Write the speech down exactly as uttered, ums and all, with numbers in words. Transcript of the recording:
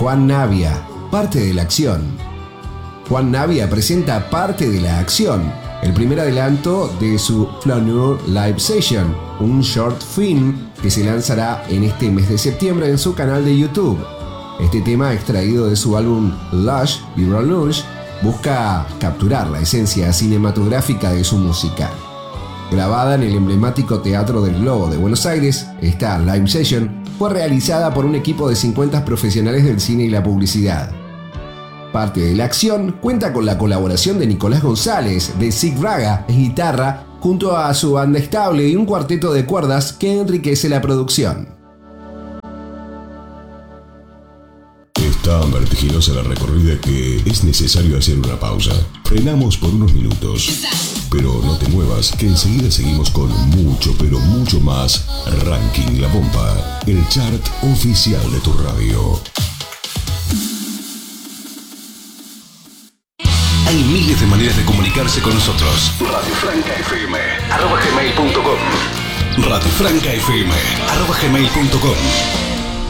Juan Navia, Parte de la Acción. Juan Navia presenta Parte de la Acción, el primer adelanto de su Flaneur Live Session, un short film que se lanzará en este mes de septiembre en su canal de YouTube. Este tema, extraído de su álbum Lush y Relush, busca capturar la esencia cinematográfica de su música. Grabada en el emblemático Teatro del Globo de Buenos Aires, esta live session fue realizada por un equipo de cincuenta profesionales del cine y la publicidad. Parte de la Acción cuenta con la colaboración de Nicolás González de Sig Braga en guitarra, junto a su banda estable y un cuarteto de cuerdas que enriquece la producción. Es tan vertiginosa la recorrida que es necesario hacer una pausa. Frenamos por unos minutos. Pero no te muevas, que enseguida seguimos con mucho, pero mucho más Ranking La Pompa, el chart oficial de tu radio. Hay miles de maneras de comunicarse con nosotros. Radio Franca F M, arroba gmail punto com. Radio Franca F M, arroba gmail punto com.